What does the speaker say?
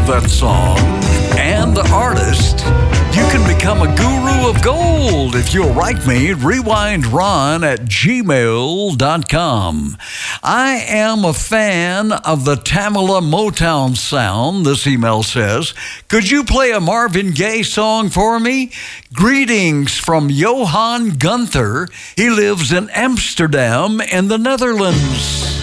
of that song and the artist, you can become a guru of gold if you'll write me, rewindron@gmail.com. I am a fan of the Tamala Motown sound, this email says. Could you play a Marvin Gaye song for me? Greetings from Johan Gunther. He lives in Amsterdam in the Netherlands.